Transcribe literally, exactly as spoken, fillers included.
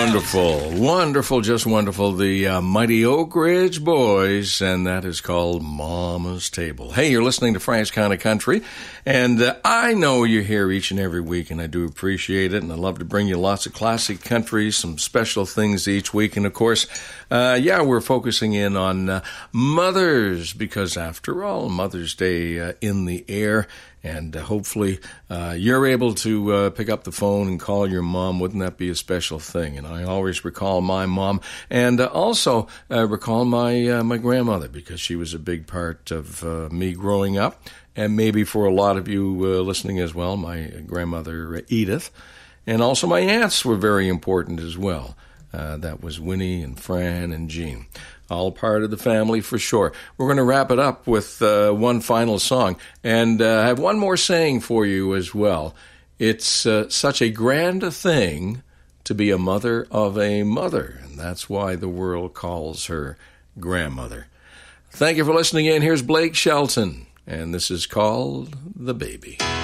Wonderful, wonderful, just wonderful. The uh, mighty Oak Ridge Boys, and that is called Mama's Table. Hey, you're listening to Frank's Kind of Country, and uh, I know you're here each and every week, and I do appreciate it, and I love to bring you lots of classic country, some special things each week, and of course, uh, yeah, we're focusing in on uh, mothers, because after all, Mother's Day uh, in the air. And uh, hopefully uh, you're able to uh, pick up the phone and call your mom. Wouldn't that be a special thing? And I always recall my mom, and uh, also uh, recall my uh, my grandmother, because she was a big part of uh, me growing up. And maybe for a lot of you uh, listening as well, my grandmother Edith. And also my aunts were very important as well. Uh, that was Winnie and Fran and Jean. All part of the family for sure. We're going to wrap it up with uh, one final song. And uh, I have one more saying for you as well. It's uh, such a grand thing to be a mother of a mother. And that's why the world calls her grandmother. Thank you for listening in. Here's Blake Shelton. And this is called The Baby.